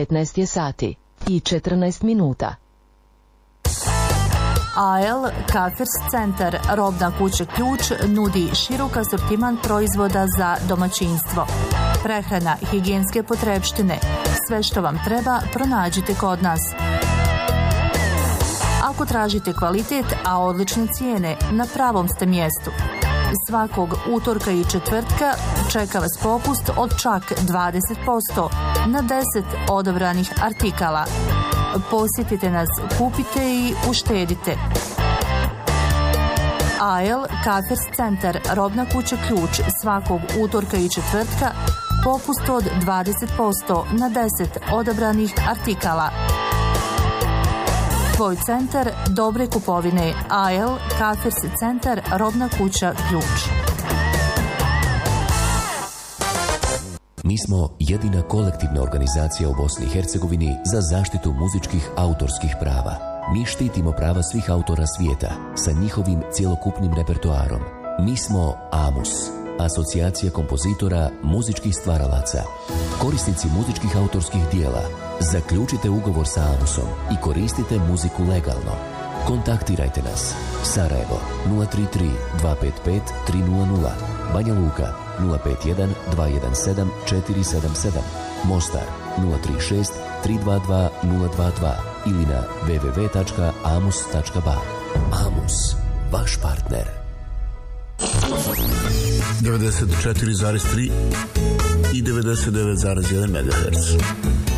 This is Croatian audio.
19 je sati i 14 minuta. AL Kafers centar, robna kuća Ključ, nudi širok asortiman proizvoda za domaćinstvo. Prehrana, higijenske potrepštine, sve što vam treba pronađite kod nas. Ako tražite kvalitet, a odlične cijene, na pravom ste mjestu. Svakog utorka i četvrtka čeka vas popust od čak 20% na 10 odabranih artikala. Posjetite nas, kupite i uštedite. AL Kafers centar, robna kuća Ključ, svakog utorka i četvrtka popust od 20% na 10 odabranih artikala. Tvoj centar dobre kupovine. AL Kafers centar, robna kuća Ključ. Mi smo jedina kolektivna organizacija u Bosni i Hercegovini za zaštitu muzičkih autorskih prava. Mi štitimo prava svih autora svijeta sa njihovim cjelokupnim repertoarom. Mi smo AMUS, Asocijacija kompozitora muzičkih stvaralaca. Korisnici muzičkih autorskih dijela, zaključite ugovor sa AMUSom i koristite muziku legalno. Kontaktirajte nas. Sarajevo 033 255 300, Banja Luka 051 217 477, Mostar 036 322 022 ili na www.amus.ba. AMUS, vaš partner. 94,3 i 99,1 MHz.